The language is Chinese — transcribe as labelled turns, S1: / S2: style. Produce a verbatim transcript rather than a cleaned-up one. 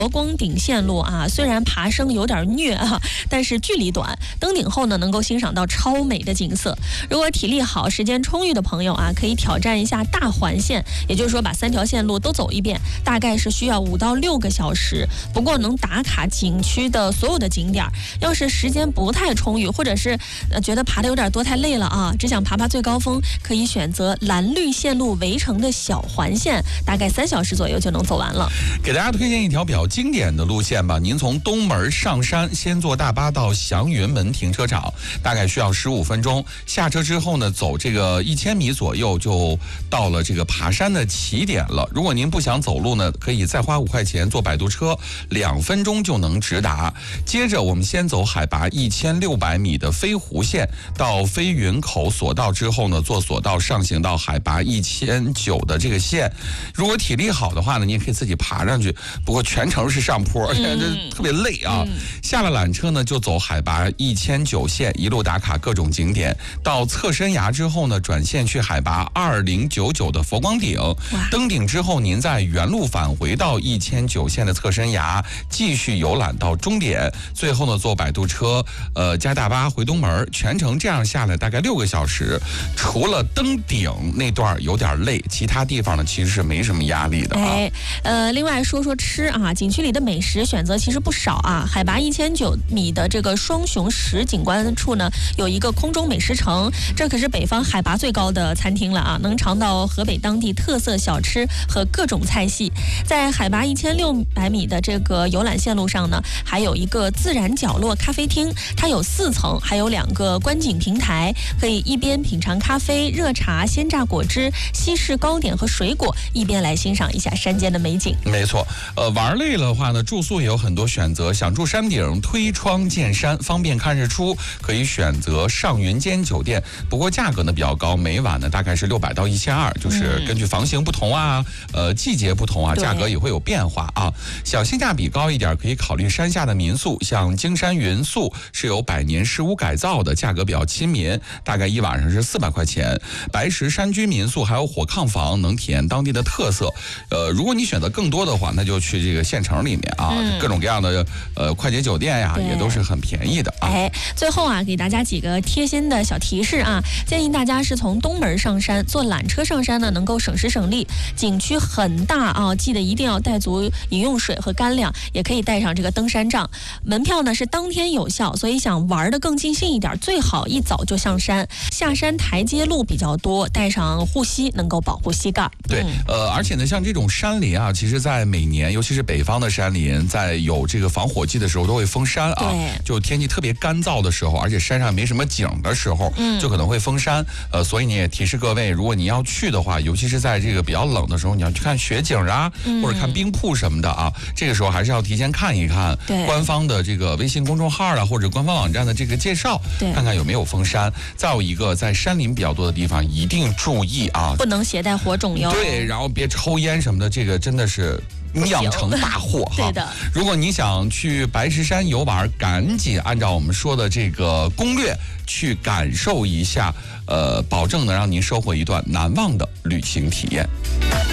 S1: 佛光顶线路啊，虽然爬升有点虐啊，但是距离短，登顶后呢能够欣赏到超美的景色。如果体力好、时间充裕的朋友啊，可以挑战一下大环线，也就是说把三条线路都走一遍，大概是需要五到六个小时。不过能打卡景区的所有的景点，要是时间不太充裕，或者是呃觉得爬的有点多太累了啊，只想爬爬最高峰，可以选择蓝绿线路围成的小环线，大概三小时左右就能走完了。
S2: 给大家推荐一条比较经典的路线吧，您从东门上山，先坐大巴到祥云门停车场，大概需要十五分钟。下车之后呢，走这个一千米左右就到了这个爬山的起点了。如果您不想走路呢，可以再花五块钱坐摆渡车，两分钟就能直达。接着我们先走海拔一千六百米的飞湖线，到飞云口索道之后呢，坐索道上行到海拔一千九的这个线。如果体力好的话呢，你也可以自己爬上去，不过全程是上坡，而且这特别累啊。嗯、下了缆车呢，就走海拔一千九线，一路打卡各种景点。到侧身崖之后呢，转线去海拔二零九九的佛光顶。登顶之后，您再原路返回到一千九线的侧身崖，继续游览到终点。最后呢，坐摆渡车，呃，加大巴回东门，全程这样下来大概六个小时。除了登顶那段有点累，其他地方呢其实是没什么压力的啊。
S1: 哎，呃，另外说说吃啊，景区里的美食选择其实不少啊。海拔一千九米的这个双雄石景观处呢，有一个空中美食城，这可是北方海拔最高的餐厅了啊，能尝到河北当地特色小吃和各种菜系。在海拔一千六百米的这个游览线路上呢，还有一个自然角落咖啡厅，它有四层，还有两个观景平台，可以一边品尝咖啡、热茶、鲜榨果汁、西式糕点和水果，一边来欣赏一下山间的美景。
S2: 没错，呃，玩累了的话呢，住宿也有很多选择。想住山顶，推窗见山，方便看日出，可以选择上云间酒店。不过价格呢比较高，每晚呢大概是六百到一千二，就是根据房型不同啊，呃，季节不同啊，价格也会有变化啊。想性价比高一点，可以考虑山下的民宿，像金山云宿是有百年石屋改造的，价格比较亲民，大概一晚上是四百块钱。白石山居民宿还有火炕房，能体验当地的特色。呃，如果你选择更多的话，那就去这个县城里面啊，嗯、各种各样的呃快捷酒店呀，也都是很便宜的啊。
S1: 哎，最后啊，给大家几个贴心的小提示啊，建议大家是从东门上山，坐缆车上山呢，能够省时省力。景区很大啊，记得一定要带足饮用水和干粮，也可以带上这个登山杖。门票呢是当天有效，所以想玩的更尽兴一点，最好一早就上山。下山台阶路比较多，带上护膝能够保护膝盖。
S2: 对，嗯、呃，而且呢，像这种山林啊，其实在每年，尤其是北方的山林，在有这个防火季的时候都会封山啊。就天气特别干燥的时候，而且山上没什么景的时候，嗯，就可能会封山。呃，所以你也提示各位，如果你要去的话，尤其是在这个比较冷的时候，你要去看雪景啊，嗯、或者看冰瀑什么的啊，这个时候还是要提前看一看官方的这个微信公众号啊，或者官方网站的这个介绍，看看有没有封山。再有一个，在山林比较多的地方，一定注意啊，
S1: 不能携带火种哟。
S2: 对，然后别抽烟什么的，这个真的是酿成大祸哈。
S1: 对的。
S2: 如果你想去白石山游玩，赶紧按照我们说的这个攻略去感受一下，呃，保证能让您收获一段难忘的旅行体验。